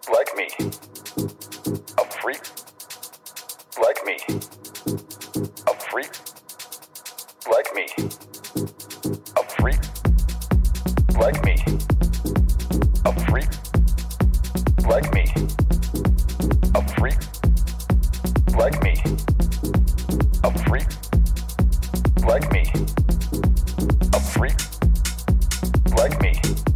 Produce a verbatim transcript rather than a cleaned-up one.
like me. A freak like me. A freak like me. A freak like me. A freak like me. A freak like me. A freak like me. A freak like me.